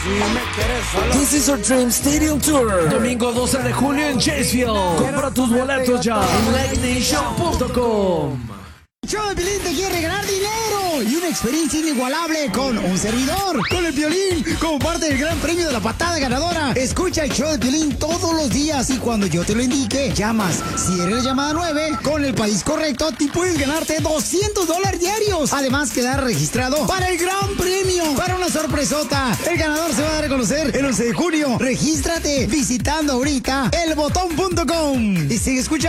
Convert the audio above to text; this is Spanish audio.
This is our Dream Stadium Tour. Domingo 12 de julio en Chasefield. Compra tus boletos ya en livenation.com. El show de Piolín te quiere ganar dinero y una experiencia inigualable con un servidor, con el Piolín, como parte del gran premio de la patada ganadora. Escucha el show de Piolín todos los días y cuando yo te lo indique, llamas. Si eres la llamada 9, con el país correcto, te puedes ganarte $200 diarios. Además, quedar registrado para el gran premio, para una sorpresota. El ganador se va a dar a conocer el 11 de junio. Regístrate visitando ahorita elbotón.com y sigue escuchando.